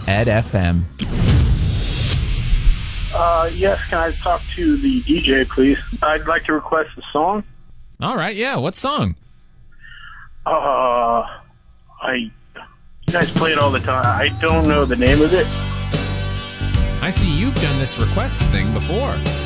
Ed FM. Yes, can I talk to the DJ, please? I'd like to request a song. All right, yeah. What song? You guys play it all the time. I don't know the name of it. I see you've done this request thing before.